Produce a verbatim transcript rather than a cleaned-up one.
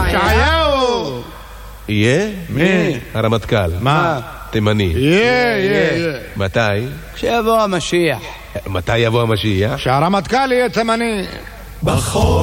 ישעיהו. יהיה? מי? הרמטכ"ל. מה? תימני. יהיה, יהיה. מתי? כשיבוא המשיח. מתי יבוא המשיח? שהרמטכ"ל יהיה תימני. בחור